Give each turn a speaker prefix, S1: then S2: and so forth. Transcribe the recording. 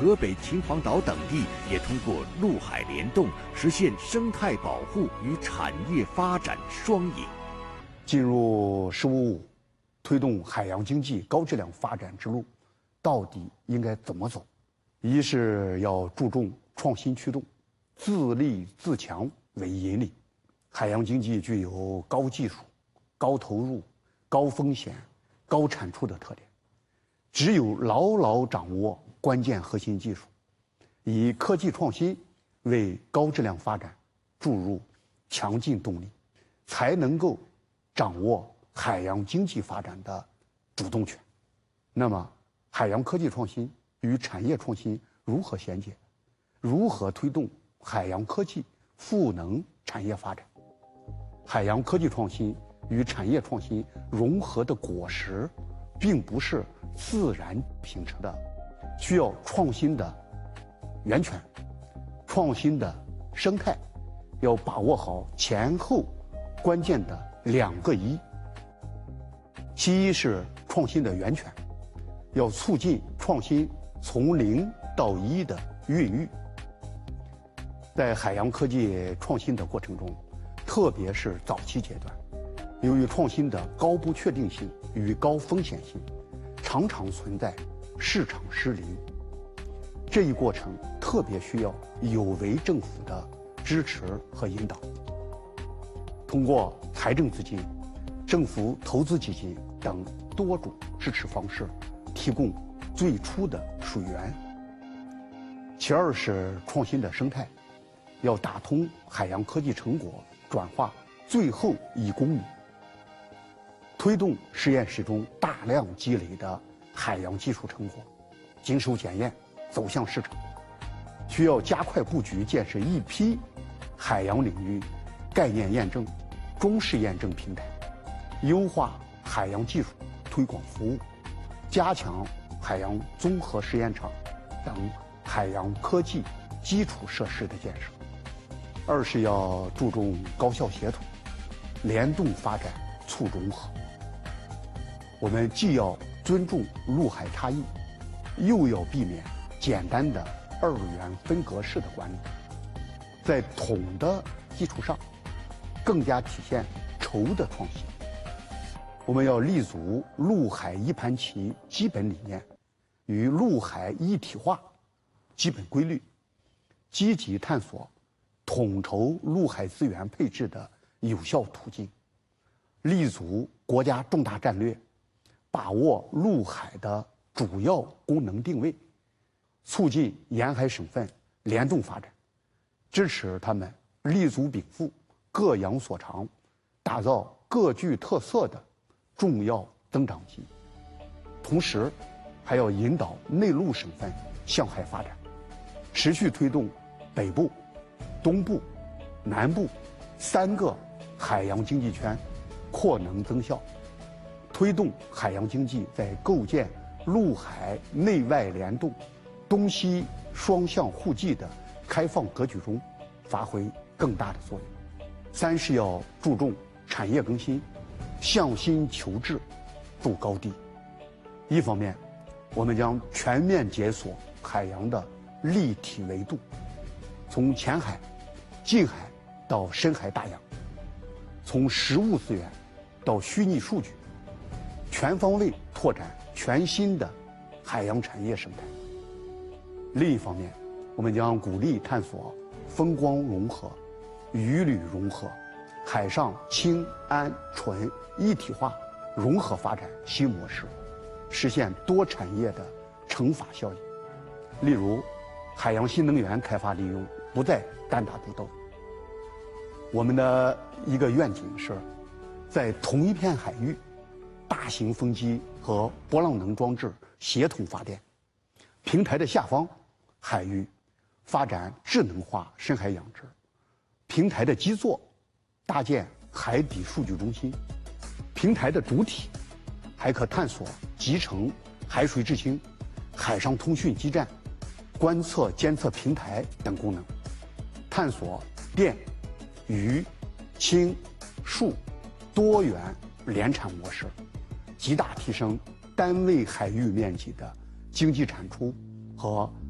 S1: 河北秦皇岛等地也通过陆海联动，实现生态保护与产业发展双赢。
S2: 进入“十五五”，推动海洋经济高质量发展之路，到底应该怎么走？一是要注重创新驱动，自立自强为引领。海洋经济具有高技术、高投入、高风险、高产出的特点，只有牢牢掌握关键核心技术，以科技创新为高质量发展注入强劲动力，才能够掌握海洋经济发展的主动权。那么，海洋科技创新与产业创新如何衔接？如何推动海洋科技赋能产业发展？海洋科技创新与产业创新融合的果实，并不是自然形成的，需要创新的源泉、创新的生态，要把握好前后关键的2个一。其一是创新的源泉，要促进创新从0到1的孕育。在海洋科技创新的过程中，特别是早期阶段，由于创新的高不确定性与高风险性，常常存在市场失灵。这一过程特别需要有为政府的支持和引导。通过财政资金、政府投资基金等多种支持方式，提供最初的水源。其二是创新的生态，要打通海洋科技成果转化最后1公里，推动实验室中大量积累的海洋技术成果经受检验走向市场，需要加快布局建设一批海洋领域概念验证、中试验证平台，优化海洋技术推广服务，加强海洋综合实验场等海洋科技基础设施的建设。二是要注重高效协同、联动发展、促融合。我们既要尊重陆海差异，又要避免简单的2元分隔式的管理，在统的基础上，更加体现筹的创新。我们要立足陆海一盘棋基本理念与陆海一体化基本规律，积极探索统筹陆海资源配置的有效途径，立足国家重大战略，把握陆海的主要功能定位，促进沿海省份联动发展，支持他们立足禀赋、各扬所长，打造各具特色的重要增长极。同时，还要引导内陆省份向海发展，持续推动北部、东部、南部3个海洋经济圈扩能增效，推动海洋经济在构建陆海内外联动、东西双向互济的开放格局中发挥更大的作用。三是要注重产业更新，向新求治，筑高地。一方面，我们将全面解锁海洋的立体维度，从浅海、近海到深海大洋，从实物资源到虚拟数据，全方位拓展全新的海洋产业生态。另一方面，我们将鼓励探索风光融合、渔旅融合、海上氢氨醇一体化融合发展新模式，实现多产业的乘法效应。例如，海洋新能源开发利用不再单打独斗。我们的一个愿景是，在同一片海域，大型风机和波浪能装置协同发电，平台的下方海域发展智能化深海养殖，平台的基座搭建海底数据中心，平台的主体还可探索集成海水制氢、海上通讯基站、观测监测平台等功能，探索电、鱼、氢、树多元联产模式，极大提升单位海域面积的经济产出和